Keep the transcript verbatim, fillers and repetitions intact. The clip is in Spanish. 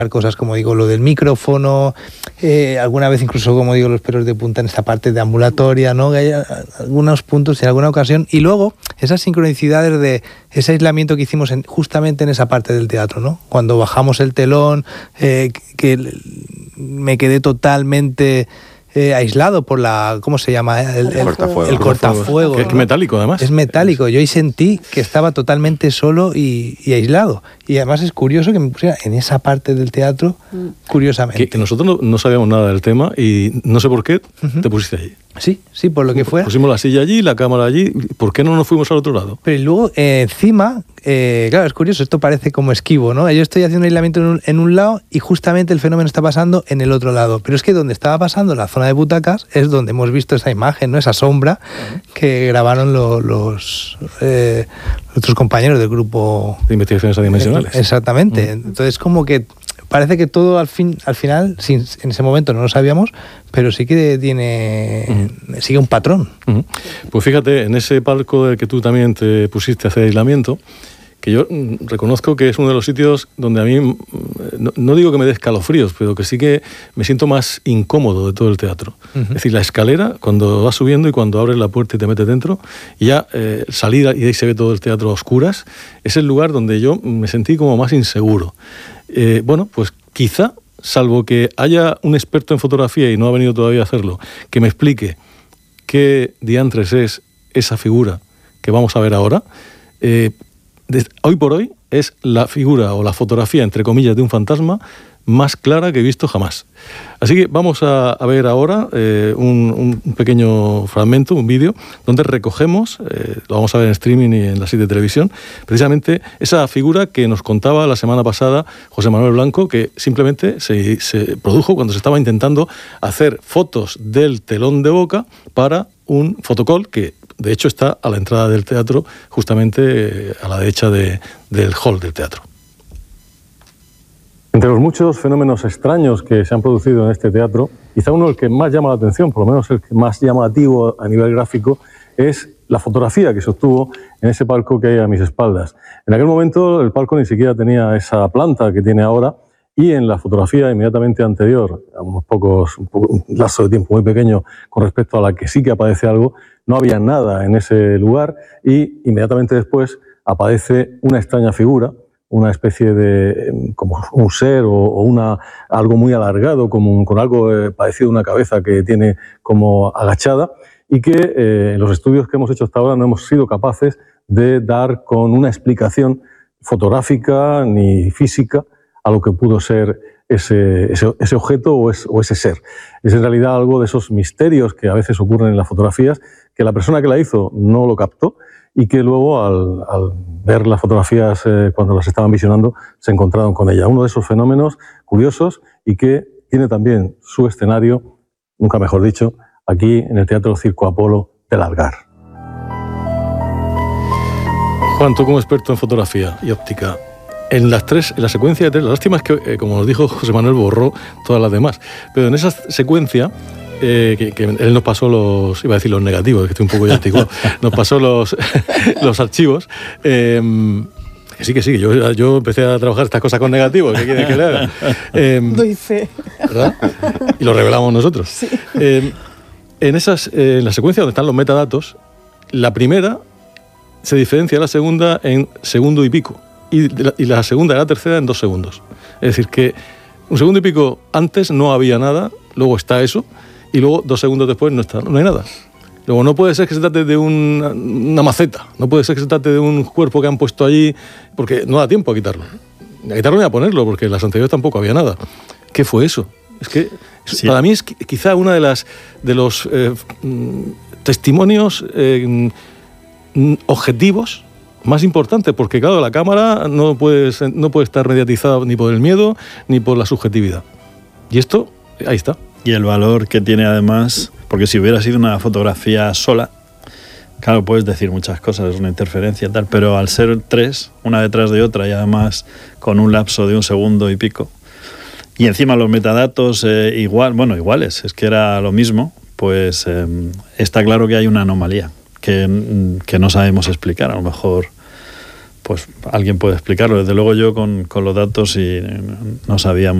cosas, como digo, lo del micrófono, eh, alguna vez incluso, como digo, los pelos de punta en esta parte de ambulatoria, ¿no? Que hay algunos puntos en alguna ocasión, y luego esas sincronicidades de ese aislamiento que hicimos en, justamente en esa parte del teatro, ¿no? Cuando bajamos el telón, eh, que me quedé totalmente Eh, aislado por la, ¿cómo se llama? El, el cortafuegos. El cortafuegos, que es ¿no? metálico, además. Es metálico. Yo ahí sentí que estaba totalmente solo y, y aislado. Y además es curioso que me pusiera en esa parte del teatro, curiosamente. Que, que nosotros no, no sabíamos nada del tema y no sé por qué uh-huh. te pusiste allí. Sí, sí, por lo que fuera. Pusimos la silla allí, la cámara allí. ¿Por qué no nos fuimos al otro lado? Pero luego, eh, encima, eh, claro, es curioso, esto parece como esquivo, ¿no? Yo estoy haciendo aislamiento en un, en un lado y justamente el fenómeno está pasando en el otro lado. Pero es que donde estaba pasando, la zona de butacas, es donde hemos visto esa imagen, ¿no? Esa sombra uh-huh. que grabaron lo, los eh, nuestros compañeros del grupo de investigaciones adimensionales. Eh, exactamente. Uh-huh. Entonces, como que parece que todo al fin, al final, sin, en ese momento no lo sabíamos, pero sí que tiene uh-huh. sigue un patrón. Uh-huh. Pues fíjate, en ese palco del que tú también te pusiste a hacer aislamiento, que yo reconozco que es uno de los sitios donde a mí, no, no digo que me dé escalofríos, pero que sí que me siento más incómodo de todo el teatro. Uh-huh. Es decir, la escalera, cuando vas subiendo y cuando abres la puerta y te metes dentro, y ya eh, salir y ahí se ve todo el teatro a oscuras, es el lugar donde yo me sentí como más inseguro. Eh, bueno, pues quizá, salvo que haya un experto en fotografía y no ha venido todavía a hacerlo, que me explique qué diantres es esa figura que vamos a ver ahora, eh, de, hoy por hoy es la figura o la fotografía, entre comillas, de un fantasma más clara que he visto jamás. Así que vamos a, a ver ahora eh, un, un pequeño fragmento, un vídeo, donde recogemos, eh, lo vamos a ver en streaming y en la serie de televisión, precisamente esa figura que nos contaba la semana pasada José Manuel Blanco, que simplemente se, se produjo cuando se estaba intentando hacer fotos del telón de boca para un fotocall que de hecho está a la entrada del teatro, justamente eh, a la derecha de, del hall del teatro. Entre los muchos fenómenos extraños que se han producido en este teatro, quizá uno el que más llama la atención, por lo menos el que más llamativo a nivel gráfico, es la fotografía que se obtuvo en ese palco que hay a mis espaldas. En aquel momento el palco ni siquiera tenía esa planta que tiene ahora, y en la fotografía inmediatamente anterior, a unos pocos, un, poco, un lazo de tiempo muy pequeño con respecto a la que sí que aparece algo, no había nada en ese lugar, y inmediatamente después aparece una extraña figura, una especie de, como un ser o, o una, algo muy alargado, como, con algo eh, parecido a una cabeza que tiene como agachada, y que eh, en los estudios que hemos hecho hasta ahora no hemos sido capaces de dar con una explicación fotográfica ni física a lo que pudo ser ese, ese, ese objeto o, es, o ese ser. Es en realidad algo de esos misterios que a veces ocurren en las fotografías, que la persona que la hizo no lo captó, y que luego al, al ver las fotografías eh, cuando las estaban visionando se encontraron con ella. Uno de esos fenómenos curiosos y que tiene también su escenario, nunca mejor dicho, aquí en el Teatro Circo Apolo del Algar. Juan, tú como experto en fotografía y óptica, en las tres, en la secuencia de tres, la lástima es que, eh, como nos dijo José Manuel, borró todas las demás, pero en esa secuencia Eh, que, que él nos pasó los, iba a decir los negativos, que estoy un poco ya anticuado, nos pasó los, los archivos, eh, que sí, que sí, yo, yo empecé a trabajar estas cosas con negativos, ¿qué quiere que le haga? Eh, Doy fe. ¿Verdad? Y lo revelamos nosotros. Sí. Eh, en, esas, eh, en la secuencia donde están los metadatos, la primera se diferencia de la segunda en segundo y pico, y la, y la segunda y la tercera en dos segundos. Es decir, que un segundo y pico antes no había nada, luego está eso, y luego dos segundos después no está, no hay nada. Luego no puede ser que se trate de una, una maceta, no puede ser que se trate de un cuerpo que han puesto allí, porque no da tiempo a quitarlo. Ni a quitarlo ni a ponerlo, porque en las anteriores tampoco había nada. ¿Qué fue eso? Es que sí. Para mí es quizá una de las de los eh, testimonios eh, objetivos más importantes, porque claro, la cámara no puede, no puede estar mediatizada ni por el miedo ni por la subjetividad. Y esto, ahí está. Y el valor que tiene además, porque si hubiera sido una fotografía sola, claro, puedes decir muchas cosas, es una interferencia y tal, pero al ser tres, una detrás de otra y además con un lapso de un segundo y pico, y encima los metadatos eh, igual, bueno, iguales, es que era lo mismo, pues eh, está claro que hay una anomalía que, que no sabemos explicar, a lo mejor pues alguien puede explicarlo. Desde luego yo con, con los datos y no sabía